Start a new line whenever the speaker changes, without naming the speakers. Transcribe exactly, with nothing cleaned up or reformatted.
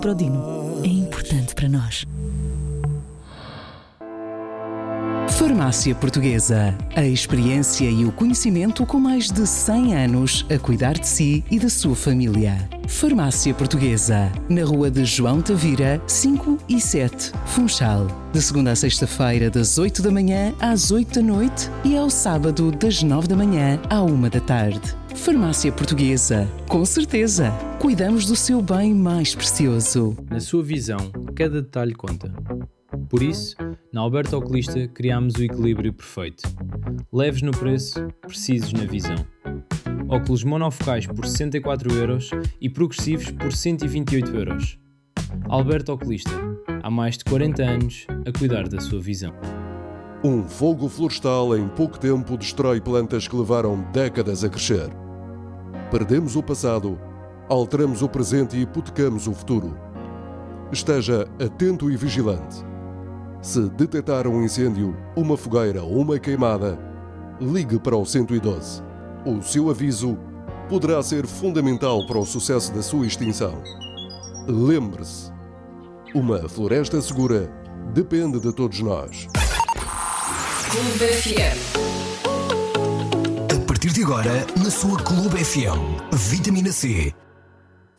Prodino é importante para nós.
Farmácia Portuguesa. A experiência e o conhecimento com mais de cem anos a cuidar de si e da sua família. Farmácia Portuguesa. Na rua de João Tavira, cinco e sete, Funchal. De segunda a sexta-feira, das oito da manhã às oito da noite e ao sábado, das nove da manhã à uma da tarde. Farmácia Portuguesa. Com certeza, cuidamos do seu bem mais precioso.
Na sua visão, cada detalhe conta. Por isso, na Alberto Oculista criámos o equilíbrio perfeito. Leves no preço, precisos na visão. Óculos monofocais por sessenta e quatro euros e progressivos por cento e vinte e oito euros. Alberto Oculista, há mais de quarenta anos a cuidar da sua visão.
Um fogo florestal em pouco tempo destrói plantas que levaram décadas a crescer. Perdemos o passado, alteramos o presente e hipotecamos o futuro. Esteja atento e vigilante. Se detectar um incêndio, uma fogueira ou uma queimada, ligue para o cento e doze. O seu aviso poderá ser fundamental para o sucesso da sua extinção. Lembre-se, uma floresta segura depende de todos nós.
Clube F M.
A partir de agora, na sua Clube F M, Vitamina C.